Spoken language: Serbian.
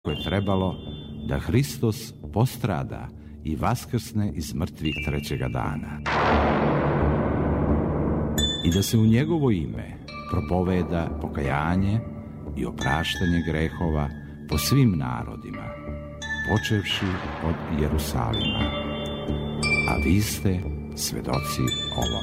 je trebalo da Hristos postrada i vaskrsne iz mrtvih trećega dana i da se u njegovo ime propoveda pokajanje i opraštanje grehova po svim narodima, počevši od Jerusalima. A vi ste svedoci ovom.